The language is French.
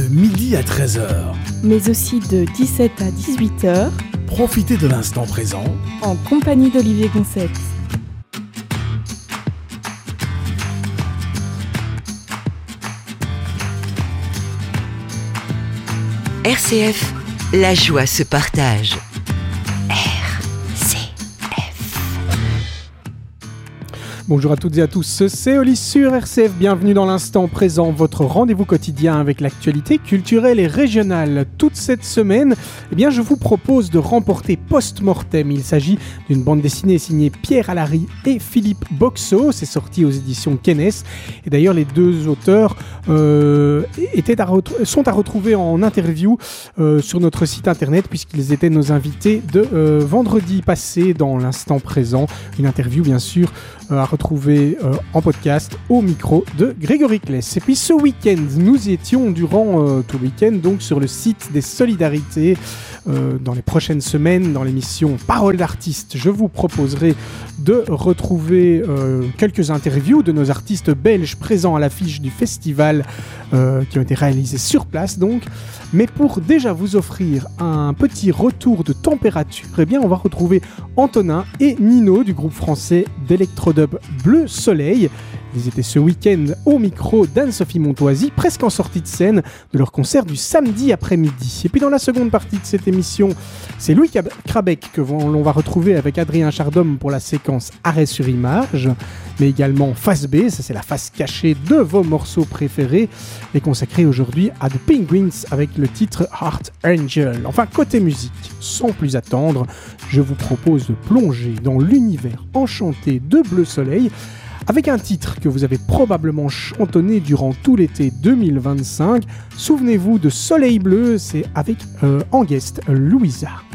midi à 13h. Mais aussi de 17 à 18h. Profitez de l'instant présent en compagnie d'Olivier Goncept. RCF, la joie se partage. Bonjour à toutes et à tous, c'est Oli sur RCF, bienvenue dans l'instant présent, votre rendez-vous quotidien avec l'actualité culturelle et régionale. Toute cette semaine, je vous propose de remporter Post-Mortem. Il s'agit d'une bande dessinée signée Pierre Allary et Philippe Boxeau, c'est sorti aux éditions Kennes. Et d'ailleurs, les deux auteurs sont à retrouver en interview sur notre site internet, puisqu'ils étaient nos invités de vendredi passé dans l'instant présent. Une interview, bien sûr, à retrouver en podcast au micro de Grégory Kless. Et puis ce week-end, nous y étions durant tout le week-end donc sur le site des Solidarités. Dans les prochaines semaines, dans l'émission Parole d'artistes, je vous proposerai de retrouver quelques interviews de nos artistes belges présents à l'affiche du festival qui ont été réalisés sur place donc. Mais pour déjà vous offrir un petit retour de température, on va retrouver Antonin et Nino du groupe français d'électrodub Bleu Soleil. Ils étaient ce week-end au micro d'Anne-Sophie Montoisy, presque en sortie de scène de leur concert du samedi après-midi. Et puis dans la seconde partie de cette émission, c'est Louis Krabeck que l'on va retrouver avec Adrien Chardhomme pour la séquence Arrêt sur image, mais également Face B, ça c'est la face cachée de vos morceaux préférés, et consacrée aujourd'hui à The Penguins avec le titre Heart Angel. Enfin, côté musique, sans plus attendre, je vous propose de plonger dans l'univers enchanté de Bleu Soleil, avec un titre que vous avez probablement chantonné durant tout l'été 2025. Souvenez-vous de Soleil Bleu, c'est avec en guest Louisa.